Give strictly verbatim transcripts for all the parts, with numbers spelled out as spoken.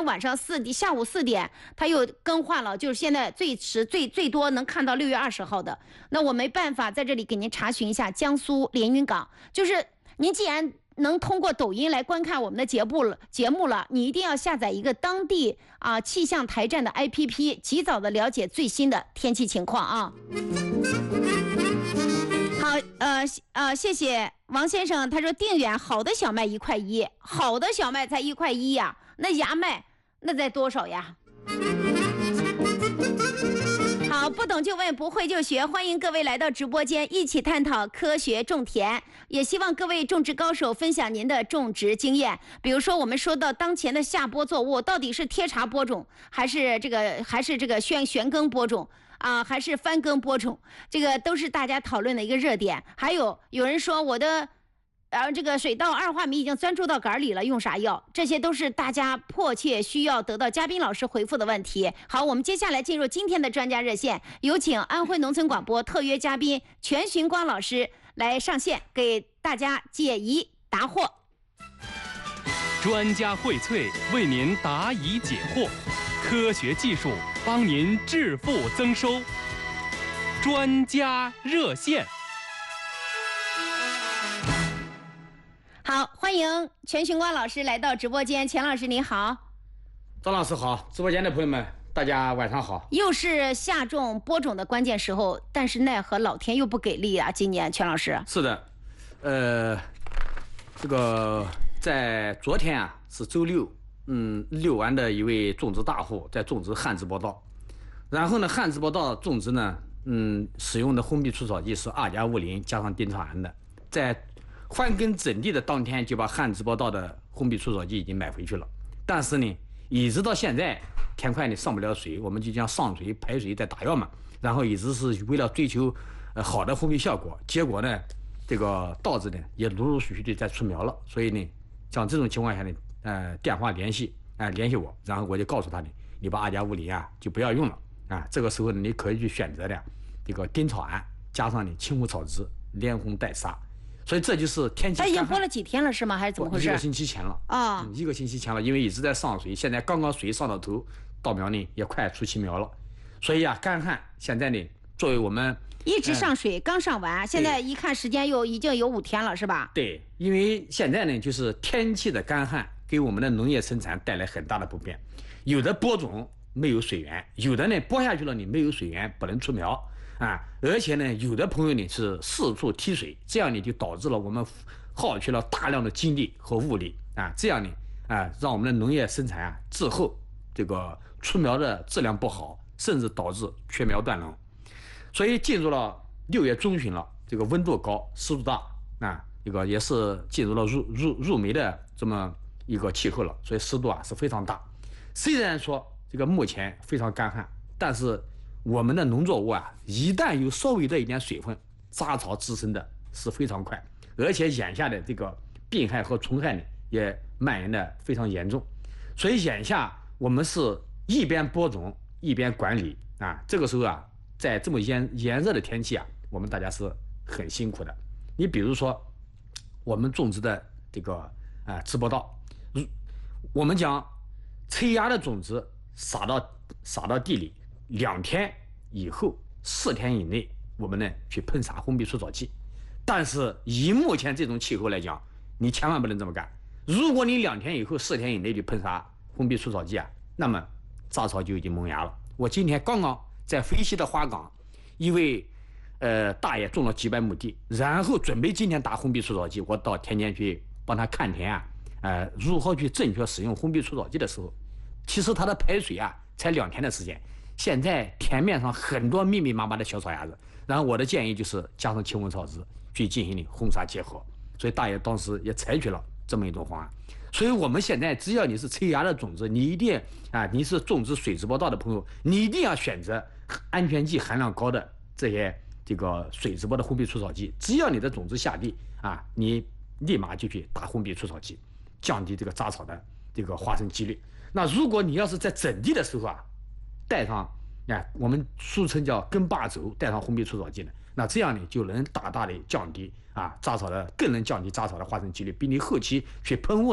晚上四点、下午四点，它又更换了，就是现在最迟最最多能看到六月二十号的。那我没办法在这里给您查询一下江苏连云港，就是您既然能通过抖音来观看我们的节目了，节目了，你一定要下载一个当地啊气象台站的 A P P， 及早的了解最新的天气情况啊。好，呃呃，谢谢王先生，他说定远好的小麦一块一，好的小麦才一块一呀，那芽麦那在多少呀？好，不懂就问，不会就学，欢迎各位来到直播间，一起探讨科学种田。也希望各位种植高手分享您的种植经验。比如说，我们说到当前的下播作物，到底是贴茬播种，还是这个还是这个旋旋耕播种啊，还是翻耕播种？这个都是大家讨论的一个热点。还有有人说我的。然后这个水稻二话米已经钻住到杆里了，用啥药？这些都是大家迫切需要得到嘉宾老师回复的问题。好，我们接下来进入今天的专家热线，有请安徽农村广播特约嘉宾全寻光老师来上线，给大家解疑答惑。 专家荟萃为您答疑解惑，科学技术帮您致富增收。专家热线。 好，欢迎全寻光老师来到直播间。钱老师你好。 张老师好，直播间的朋友们大家晚上好。 又是下种播种的关键时候，但是奈何老天又不给力啊，今年全老师。 是的，呃这个在昨天啊是周六，嗯六安的一位种植大户在种植旱植播稻，然后呢旱植播稻种植呢嗯使用的封闭除草剂是二甲五磷加上丁草胺的，在换耕整地的当天就把旱植播稻的封闭除草剂已经买回去了，但是呢一直到现在田块里上不了水，我们就讲上水排水再打药嘛，然后一直是为了追求呃好的封闭效果，结果呢这个稻子呢也陆陆续续的在出苗了，所以呢像这种情况下呢呃电话联系啊、呃、联系我，然后我就告诉他呢，你把二甲五磷啊就不要用了啊，这个时候呢你可以去选择的这个丁草胺加上你青胡草汁连红带沙。所以这就是天气。 他已经播了几天了是吗？还是怎么回事？ 一个星期前了啊、 嗯，一个星期前了，因为一直在上水，现在刚刚水上到头，稻苗呢也快出期苗了，所以啊，干旱现在呢，作为我们一直上水，嗯、刚上完，现在一看时间又已经有五天了，是吧？ 对，因为现在呢，就是天气的干旱给我们的农业生产带来很大的不便，有的播种没有水源，有的呢播下去了你没有水源不能出苗。啊，而且呢，有的朋友呢是四处踢水，这样呢就导致了我们耗去了大量的精力和物力啊，这样呢啊，让我们的农业生产啊滞后，这个出苗的质量不好，甚至导致缺苗断垄。所以进入了六月中旬了，这个温度高，湿度大啊，这个也是进入了入入入梅的这么一个气候了，所以湿度啊是非常大。虽然说这个目前非常干旱，但是我们的农作物啊，一旦有稍微的一点水分，杂草滋生的是非常快，而且眼下的这个病害和虫害呢，也蔓延的非常严重。所以眼下我们是一边播种一边管理啊，这个时候啊，在这么炎炎热的天气啊，我们大家是很辛苦的。你比如说，我们种植的这个啊植播稻，我们讲催芽的种子撒到撒到地里。两天以后，四天以内，我们呢去喷洒封闭除草剂。但是以目前这种气候来讲，你千万不能这么干。如果你两天以后、四天以内就喷洒封闭除草剂啊，那么杂草就已经萌芽了。我今天刚刚在肥西的花岗，一位呃大爷种了几百亩地，然后准备今天打封闭除草剂，我到田间去帮他看田啊，呃如何去正确使用封闭除草剂的时候，其实他的排水啊才两天的时间。现在田面上很多密密麻麻的小草芽子，然后我的建议就是加上青红草汁去进行轰杀结合，所以大爷当时也采取了这么一种方案。所以我们现在只要你是催芽的种子，你一定啊，你是种植水植播稻的朋友，你一定要选择安全剂含量高的这些这个水植播的封闭除草剂。只要你的种子下地啊，你立马就去打封闭除草剂，降低这个杂草的这个发生几率。那如果你要是在整地的时候啊，带上啊，我们俗称叫根把轴，带上封闭除草剂呢，那这样呢就能大大的降低啊杂草的，更能降低杂草的发生几率，比你后期去喷雾呢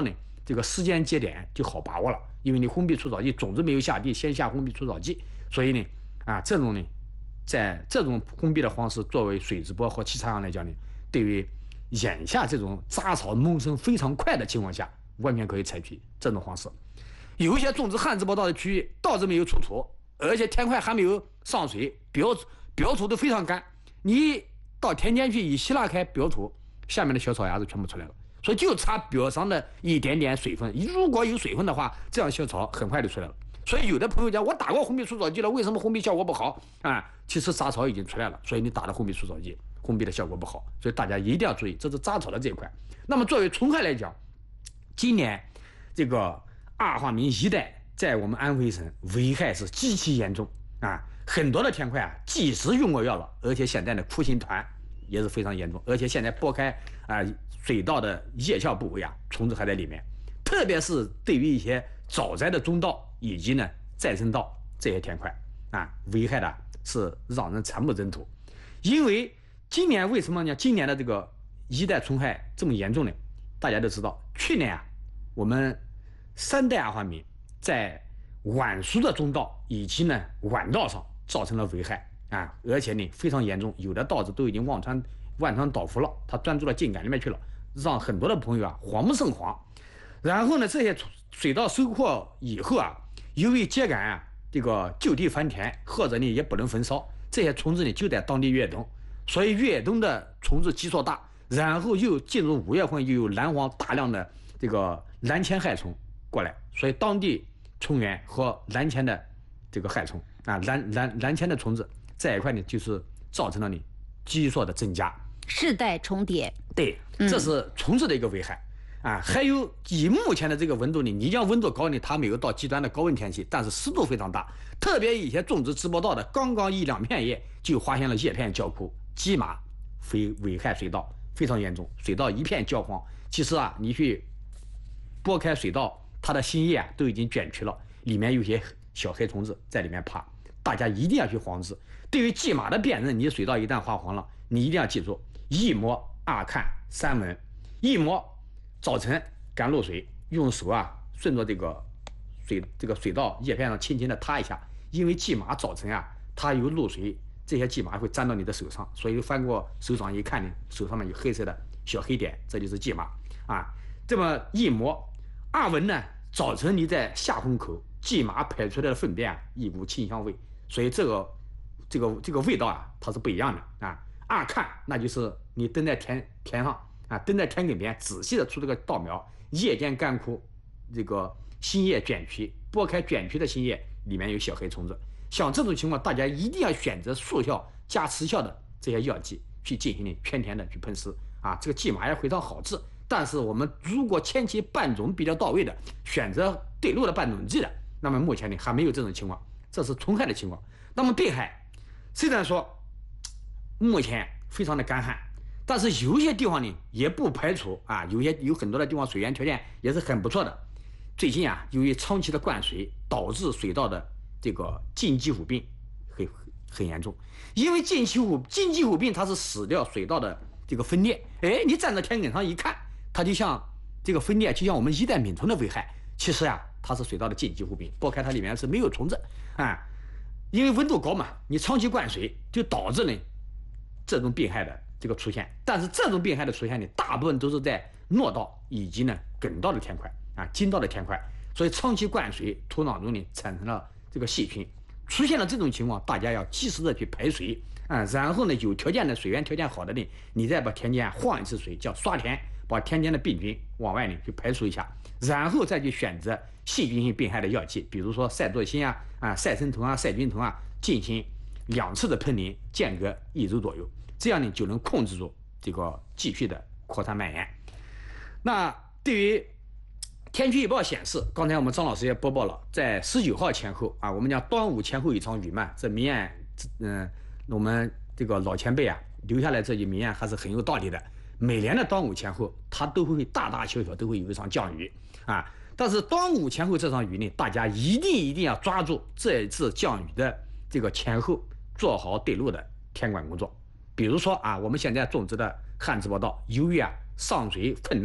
这个时间节点就好把握了，因为你封闭除草剂种子没有下地，先下封闭除草剂，所以呢，啊，这种呢，在这种封闭的方式作为水直播和气插秧来讲呢，对于眼下这种杂草萌生非常快的情况下，完全可以采取这种方式。有一些种植旱直播道的区域，稻子没有出土，而且田块还没有上水，表表土都非常干，你到田间去一吸拉开表土，下面的小草芽子全部出来了。所以就差表上的一点点水分，如果有水分的话，这样小草很快就出来了。所以有的朋友讲，我打过封闭除草剂了，为什么封闭效果不好啊？其实杂草已经出来了，所以你打了封闭除草剂，封闭的效果不好。所以大家一定要注意，这是杂草的这一块。那么作为虫害来讲，今年这个二化名一代在我们安徽省危害是极其严重啊，很多的田块啊，即使用过药了，而且现在的枯形团也是非常严重，而且现在拨开啊。水稻的叶鞘部位啊，虫子还在里面，特别是对于一些早摘的中稻以及呢再生稻这些田块啊，危害的是让人惨不忍睹。因为今年为什么呢？今年的这个一代虫害这么严重呢？大家都知道，去年啊，我们三代二化名在晚熟的中稻以及呢晚稻上造成了危害啊，而且呢非常严重，有的稻子都已经望穿万川倒伏了，它钻入了茎秆里面去了。让很多的朋友啊慌不胜慌，然后呢，这些水稻收获以后啊，由于秸秆啊这个就地翻田，或者呢也不能焚烧，这些虫子呢就在当地越冬，所以越冬的虫子基数大，然后又进入五月份又有蓝黄大量的这个蓝铅害虫过来，所以当地虫源和蓝铅的这个害虫啊蓝蓝蓝铅的虫子在一块呢，就是造成了你基数的增加。 世代重叠， 对，这是虫子的一个危害、嗯、啊。还有以目前的这个温度呢，你讲温度高呢，它没有到极端的高温天气，但是湿度非常大。特别一些种植直播稻的，刚刚一两片叶就发现了叶片焦枯，鸡麻非危害水稻非常严重，水稻一片焦黄。其实啊，你去拨开水稻，它的新叶啊都已经卷曲了，里面有些小黑虫子在里面爬，大家一定要去防治。对于鸡麻的辨认，你水稻一旦发黄了，你一定要记住。一摸、二看、三闻。一摸，早晨干露水，用手啊顺着这个水这个水稻叶片上轻轻的踏一下，因为蓟麻早晨啊它有露水，这些蓟麻会粘到你的手上，所以翻过手掌一看呢，手上面有黑色的小黑点，这就是蓟麻啊。这么一摸，二闻呢，早晨你在下风口，蓟麻排出来的粪便啊，一股清香味，所以这个这个这个味道啊，它是不一样的啊。二看，那就是你蹲在田田上啊，蹲在田埂边，仔细的出这个稻苗，叶间干枯，这个新叶卷曲，拨开卷曲的新叶，里面有小黑虫子。像这种情况，大家一定要选择速效加持效的这些药剂去进行呢全田的去喷施啊，这个蓟麻也非常好治。但是我们如果前期拌种比较到位的，选择对路的拌种剂的，那么目前呢还没有这种情况，这是虫害的情况。那么病害，虽然说目前非常的干旱，但是有一些地方呢也不排除啊，有些有很多的地方水源条件也是很不错的。最近啊，由于长期的灌水，导致水稻的这个近基虎病很很严重。因为近基虎近基虎病它是死掉水稻的这个分裂，哎，你站在田埂上一看，它就像这个分裂，就像我们一代敏虫的危害。其实啊，它是水稻的近基虎病，剥开它里面是没有虫子啊。因为温度高嘛，你长期灌水就导致呢这种病害的这个出现。但是这种病害的出现呢，大部分都是在糯稻以及呢粳稻的田块啊、金稻的田块，所以长期灌水，土壤中呢产生了这个细菌。出现了这种情况，大家要及时的去排水啊，然后呢有条件的水源条件好的呢，你再把田间换一次水，叫刷田，把田间的病菌往外呢去排除一下，然后再去选择细菌性病害的药剂，比如说赛唑辛啊、啊赛生酮啊、赛菌酮啊，进行两次的喷淋，间隔一周左右，这样呢就能控制住这个继续的扩散蔓延。那对于天气预报显示，刚才我们张老师也播报了，在十九号前后啊，我们讲端午前后一场雨漫，这民谚，嗯，我们这个老前辈啊留下来这句民谚还是很有道理的。每年的端午前后，它都会大大小小都会有一场降雨啊。但是端午前后这场雨呢，大家一定一定要抓住这一次降雨的这个前后，做好对路的田管工作。比如说啊，我们现在种植的旱直播稻，由于啊上水困难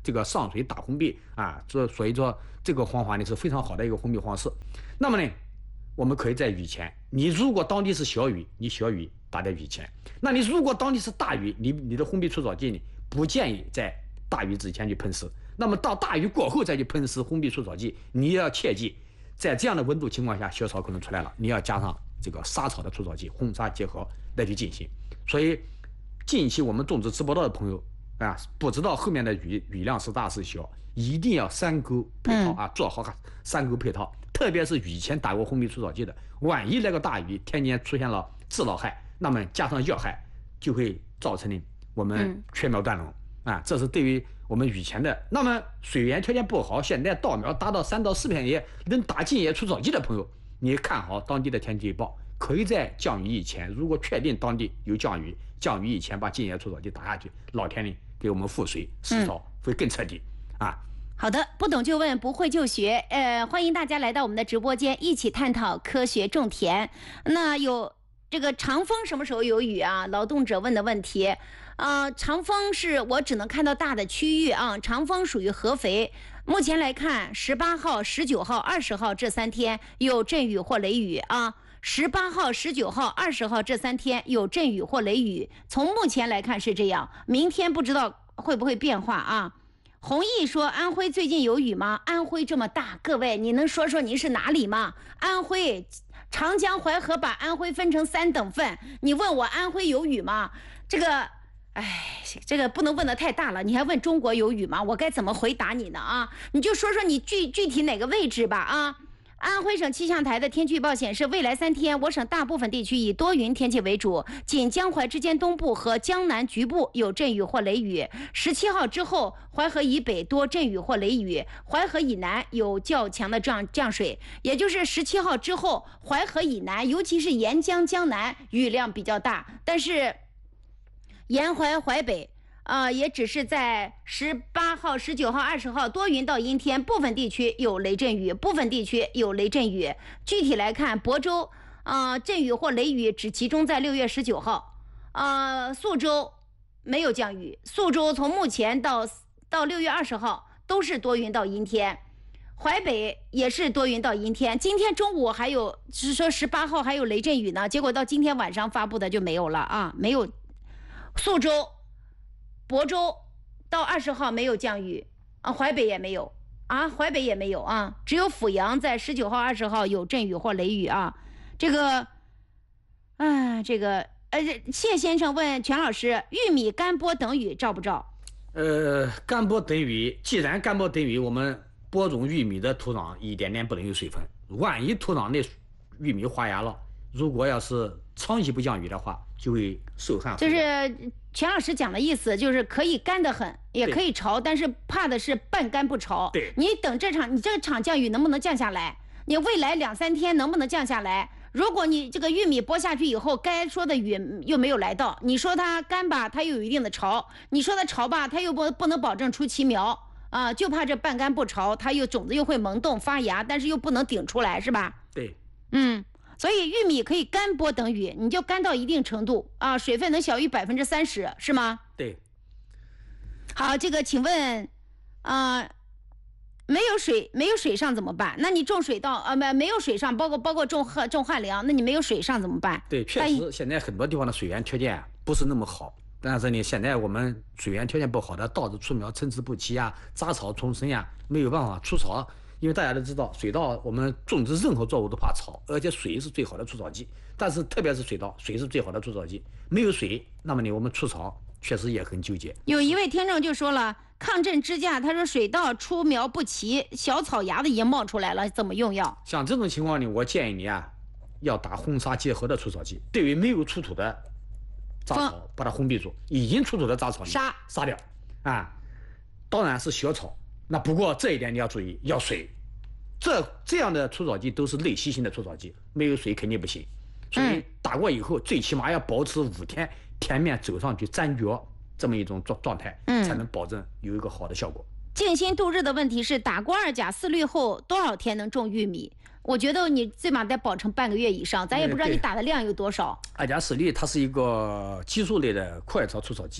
这个上水打红壁啊，这所以说这个方法呢是非常好的一个红壁方式。那么呢，我们可以在雨前，你如果当地是小雨，你小雨打在雨前；那你如果当地是大雨，你你的红壁除草剂呢不建议在大雨之前去喷施。那么到大雨过后再去喷施红壁除草剂，你也要切记，在这样的温度情况下，小草可能出来了，你要加上这个杀草的除草剂，红杀结合来去进行。所以近期我们种植直播道的朋友啊，不知道后面的雨雨量是大是小，一定要三沟配套啊，做好三沟配套。特别是雨前打过红壁除草剂的，万一那个大雨天间出现了自涝害，那么加上药害，就会造成呢我们缺苗断垄啊。这是对于我们雨前的。那么水源条件不好，现在稻苗达到三到四片叶能打进叶除草剂的朋友，你看好当地的天气预报，可以在降雨以前，如果确定当地有降雨，降雨以前把进叶除草剂打下去，老天呢给我们覆水，施草会更彻底啊。 好的，不懂就问，不会就学。呃，欢迎大家来到我们的直播间，一起探讨科学种田。那有这个长风什么时候有雨啊？劳动者问的问题。呃，长风是我只能看到大的区域啊，长风属于合肥。目前来看，十八号、十九号、二十号这三天有阵雨或雷雨啊。十八号、十九号、二十号这三天有阵雨或雷雨。从目前来看是这样，明天不知道会不会变化啊？弘毅说：“安徽最近有雨吗？安徽这么大，各位，你能说说您是哪里吗？安徽，长江淮河把安徽分成三等份，你问我安徽有雨吗？这个，哎，这个不能问得太大了。你还问中国有雨吗？我该怎么回答你呢？啊，你就说说你具具体哪个位置吧。啊。”安徽省气象台的天气预报显示，未来三天，我省大部分地区以多云天气为主，仅江淮之间东部和江南局部有阵雨或雷雨。十七号之后，淮河以北多阵雨或雷雨，淮河以南有较强的降降水。也就是十七号之后，淮河以南，尤其是沿江江南雨量比较大，但是沿淮淮北。啊、呃，也只是在十八号、十九号、二十号多云到阴天，部分地区有雷阵雨，部分地区有雷阵雨。具体来看，亳州啊、呃，阵雨或雷雨只集中在六月十九号，啊、呃，宿州没有降雨，宿州从目前到到六月二十号都是多云到阴天，淮北也是多云到阴天。今天中午还有，是说十八号还有雷阵雨呢，结果到今天晚上发布的就没有了啊，没有。宿州。亳州到二十号没有降雨啊，淮北也没有啊，淮北也没有啊，只有阜阳在十九号、二十号有阵雨或雷雨啊。这个，啊，这个呃，谢先生问全老师，玉米干播等雨照不照？ 呃，干播等雨，既然干播等雨，我们播种玉米的土壤一点点不能有水分，万一土壤内玉米发芽了，如果要是长期不降雨的话，就会受旱。 就是全老师讲的意思，就是可以干得很，也可以潮，但是怕的是半干不潮。 对， 你等这场，你这场降雨能不能降下来？你未来两三天能不能降下来？如果你这个玉米播下去以后，该说的雨又没有来到，你说它干吧，它又有一定的潮；你说它潮吧，它又不不能保证出奇苗啊，就怕这半干不潮，它又种子又会萌动发芽，但是又不能顶出来，是吧？ 对， 嗯。所以玉米可以干播等雨，你就干到一定程度啊，水分能小于百分之三十，是吗？ 对。 好，这个请问，啊、呃，没有水，没有水上怎么办？那你种水稻啊，没、呃、没有水上，包括包括种旱种旱粮，那你没有水上怎么办？ 对，确实现在很多地方的水源条件不是那么好，但是呢，现在我们水源条件不好的，稻子出苗参差不齐啊，杂草丛生呀，没有办法除草。因为大家都知道，水稻我们种植任何作物都怕草，而且水是最好的除草剂。但是特别是水稻，水是最好的除草剂。没有水，那么呢，我们除草确实也很纠结。 有一位听众就说了，抗震支架，他说水稻出苗不齐，小草芽子已经冒出来了，怎么用药？ 像这种情况呢，我建议你啊，要打红沙结合的除草剂。对于没有出土的杂草，把它封闭住；已经出土的杂草杀杀掉。啊，当然是小草。那不过这一点你要注意，要水。这这样的除草剂都是类稀性的除草剂，没有水肯定不行。所以打过以后，最起码要保持五天田面走上去粘脚这么一种状状态， 嗯， 才能保证有一个好的效果。 静心度日的问题是，打过二甲四氯后多少天能种玉米？我觉得你最码得保证半个月以上，咱也不知道你打的量有多少。 二甲四氯它是一个激素类的快草除草剂。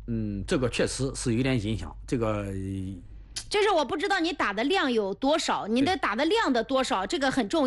嗯，这个确实是有点影响。这个就是我不知道你打的量有多少，你的打的量的多少，这个很重要。